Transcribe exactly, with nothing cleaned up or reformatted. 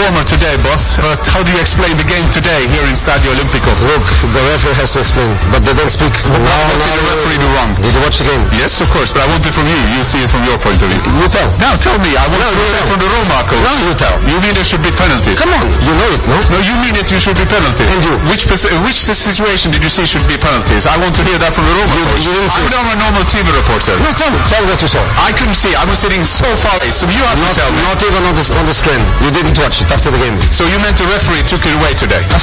warmer today, boss. But how do you explain the game today here in Stadio Olimpico? Look, the referee has to explain, but they don't speak. What, no, what did the referee do wrong? Did you watch the game? Yes, of course, but I want it from you. You see it from your point of view. You tell. Now tell me. I want no, to hear it from the Roma coach. No, you tell. You mean there should be penalties? Come on, you know it, no? No, you mean it. You should be penalties. And you? Which which situation did you see should be penalties? I want to hear that from the Roma you, coach. You didn't see I'm not a normal T V reporter. No, tell me. Tell me what you saw. I couldn't see. I was sitting so far away, so you have not, to tell me. Not even on the, on the screen. You didn't watch it after the game. So you meant the referee took it away today? Of